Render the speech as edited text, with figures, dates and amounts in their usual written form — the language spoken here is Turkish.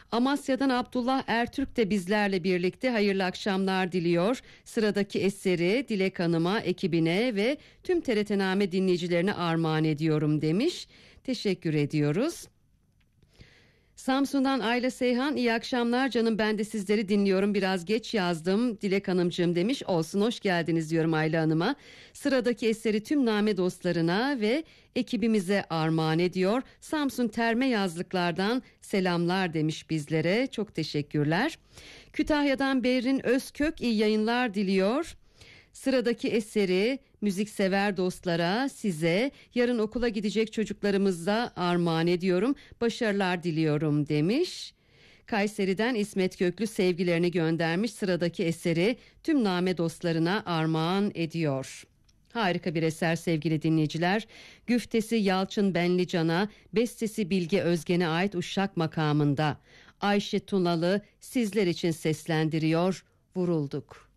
Amasya'dan Abdullah Ertürk de bizlerle birlikte hayırlı akşamlar diliyor. Sıradaki eseri Dilek Hanım'a, ekibine ve tüm TRT-Name dinleyicilerine armağan ediyorum demiş. Teşekkür ediyoruz. Samsun'dan Ayla Seyhan, iyi akşamlar canım, ben de sizleri dinliyorum, biraz geç yazdım Dilek Hanımcığım demiş. Olsun, hoş geldiniz diyorum Ayla Hanım'a. Sıradaki eseri tüm Name dostlarına ve ekibimize armağan ediyor. Samsun Terme Yazlıklardan selamlar demiş bizlere, çok teşekkürler. Kütahya'dan Berrin Özkök iyi yayınlar diliyor. Sıradaki eseri müziksever dostlara, size, yarın okula gidecek çocuklarımıza armağan ediyorum. Başarılar diliyorum demiş. Kayseri'den İsmet Köklü sevgilerini göndermiş. Sıradaki eseri tüm Name dostlarına armağan ediyor. Harika bir eser sevgili dinleyiciler. Güftesi Yalçın Benlican'a, bestesi Bilge Özgen'e ait Uşak makamında. Ayşe Tunalı sizler için seslendiriyor. Vurulduk.